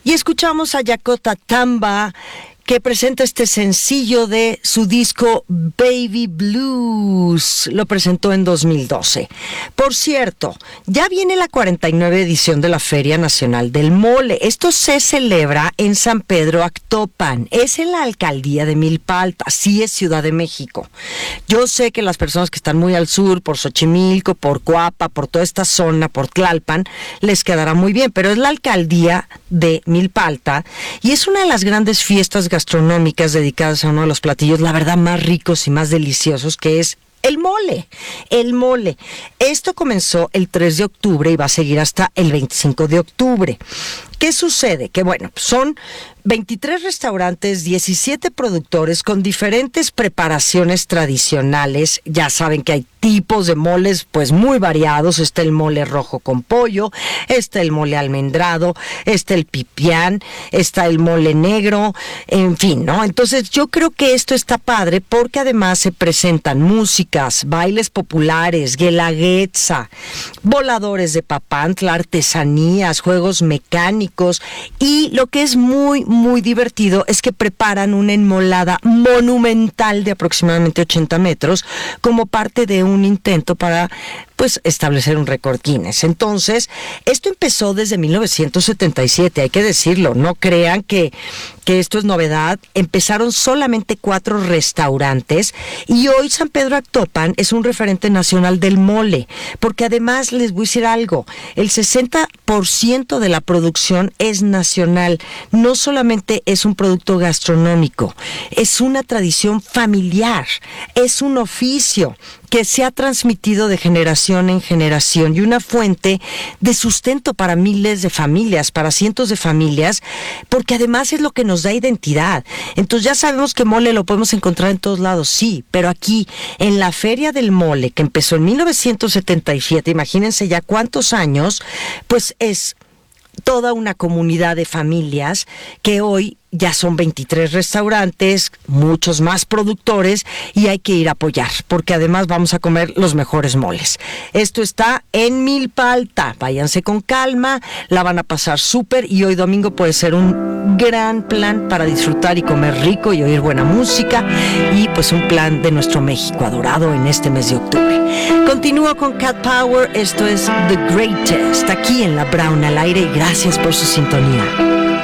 Y escuchamos a Yakota Tamba, que presenta este sencillo de su disco Baby Blues. Lo presentó en 2012. Por cierto, ya viene la 49 edición de la Feria Nacional del Mole. Esto se celebra en San Pedro Actopan. Es en la alcaldía de Milpalta. Sí es Ciudad de México. Yo sé que las personas que están muy al sur, por Xochimilco, por Coapa, por toda esta zona, por Tlalpan, les quedará muy bien. Pero es la alcaldía de Milpalta y es una de las grandes fiestas gastronómicas dedicadas a uno de los platillos, la verdad, más ricos y más deliciosos, que es el mole. El mole. Esto comenzó el 3 de octubre y va a seguir hasta el 25 de octubre. ¿Qué sucede? Que bueno, son 23 restaurantes, 17 productores con diferentes preparaciones tradicionales. Ya saben que hay tipos de moles pues muy variados. Está el mole rojo con pollo, está el mole almendrado, está el pipián, está el mole negro, en fin, ¿no? Entonces yo creo que esto está padre porque además se presentan músicas, bailes populares, guelaguetza, voladores de papantla, artesanías, juegos mecánicos, y lo que es muy, muy divertido es que preparan una enmolada monumental de aproximadamente 80 metros como parte de un intento para pues establecer un récord Guinness. Entonces, esto empezó desde 1977, hay que decirlo, no crean que esto es novedad. Empezaron solamente 4 restaurantes y hoy San Pedro Actopan es un referente nacional del mole, porque además les voy a decir algo, el 60% de la producción es nacional, no solamente es un producto gastronómico, es una tradición familiar, es un oficio que se ha transmitido de generación en generación y una fuente de sustento para miles de familias, para cientos de familias, porque además es lo que nos da identidad. Entonces ya sabemos que mole lo podemos encontrar en todos lados, sí, pero aquí en la Feria del Mole, que empezó en 1977, imagínense ya cuántos años, pues es toda una comunidad de familias que hoy ya son 23 restaurantes, muchos más productores y hay que ir a apoyar porque además vamos a comer los mejores moles. Esto está en Milpalta, váyanse con calma, la van a pasar súper y hoy domingo puede ser un gran plan para disfrutar y comer rico y oír buena música y pues un plan de nuestro México adorado en este mes de octubre. Continúo con Cat Power, esto es The Greatest, aquí en La Brown al aire y gracias por su sintonía.